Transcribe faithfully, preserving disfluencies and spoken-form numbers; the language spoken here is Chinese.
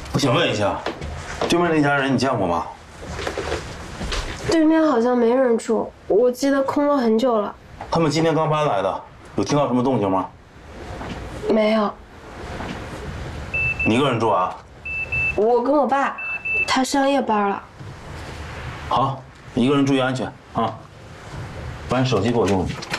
我想问一下，对面那家人你见过吗？ 对面好像没人住，我记得空了很久了。 他们今天刚搬来的，有听到什么动静吗？ 没有。 你一个人住啊？ 我跟我爸，他上夜班了。 好，你一个人注意安全啊，把你手机给我用用。